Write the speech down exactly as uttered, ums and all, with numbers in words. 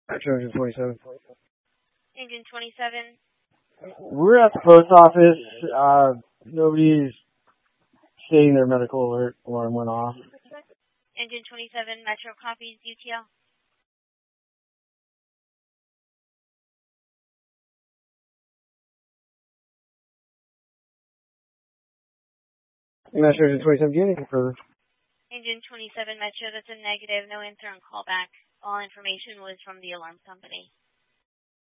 Metro Engine twenty-seven. Engine twenty-seven. We're at the post office. Uh, nobody's stating their medical alert alarm went off. Engine twenty-seven, Metro copies, U T L. Metro Engine twenty-seven, do you have anything further? Engine twenty-seven, Metro, that's a negative. No answer on callback. All information was from the alarm company.